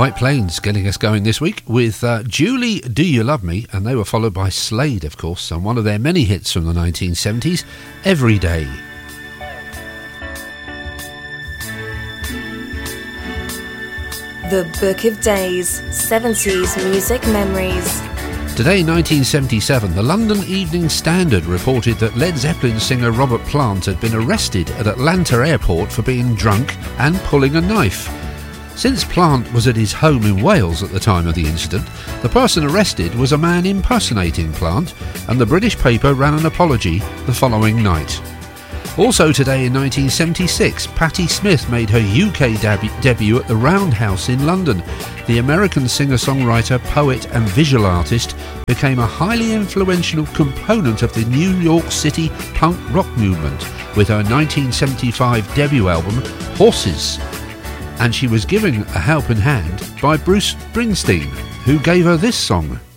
White Plains getting us going this week with Julie, Do You Love Me? And they were followed by Slade, of course, and one of their many hits from the 1970s, Every Day. The Book of Days, 70s Music Memories. Today, 1977, the London Evening Standard reported that Led Zeppelin singer Robert Plant had been arrested at Atlanta Airport for being drunk and pulling a knife. Since Plant was at his home in Wales at the time of the incident, the person arrested was a man impersonating Plant, and the British paper ran an apology the following night. Also today in 1976, Patti Smith made her UK debut at the Roundhouse in London. The American singer-songwriter, poet and visual artist became a highly influential component of the New York City punk rock movement with her 1975 debut album, Horses. And she was given a helping hand by Bruce Springsteen, who gave her this song.